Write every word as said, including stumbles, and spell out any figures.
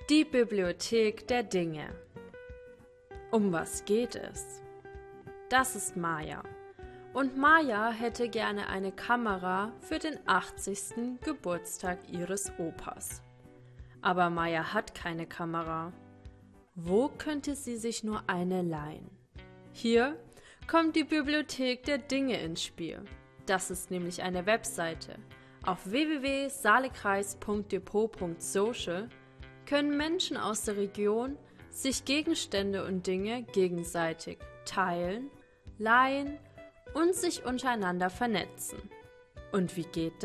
Die Bibliothek der Dinge. Um was geht es? Das ist Maya. Und Maya hätte gerne eine Kamera für den achtzigsten Geburtstag ihres Opas. Aber Maya hat keine Kamera. Wo könnte sie sich nur eine leihen? Hier kommt die Bibliothek der Dinge ins Spiel. Das ist nämlich eine Webseite. Auf w w w punkt saalekreis punkt depot punkt social können Menschen aus der Region sich Gegenstände und Dinge gegenseitig teilen, leihen und sich untereinander vernetzen. Und wie geht das?